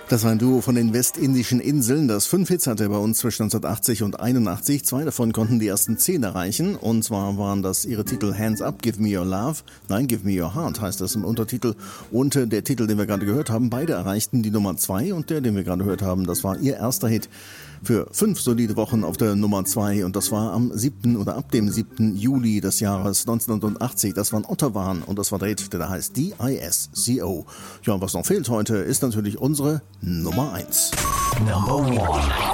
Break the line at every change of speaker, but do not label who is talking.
Das war ein Duo von den westindischen Inseln, das 5 Hits hatte bei uns zwischen 1980 und 81. 2 davon konnten die ersten 10 erreichen. Und zwar waren das ihre Titel Hands Up, Give Me Your Love. Nein, Give Me Your Heart heißt das im Untertitel. Und der Titel, den wir gerade gehört haben, beide erreichten die Nummer 2. Und der, den wir gerade gehört haben, das war ihr erster Hit für 5 solide Wochen auf der Nummer 2. Und das war am 7. oder ab dem 7. Juli des Jahres 1980. Das war ein Otterwan und das war der Hit, der da heißt DISCO. Ja, und was noch fehlt heute, ist natürlich unsere Nummer 1.
Number 1.